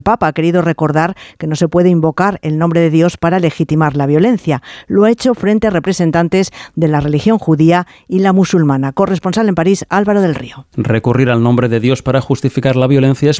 El Papa ha querido recordar que no se puede invocar el nombre de Dios para legitimar la violencia. Lo ha hecho frente a representantes de la religión judía y la musulmana. Corresponsal en París, Álvaro del Río. Recurrir al nombre de Dios para justificar la violencia es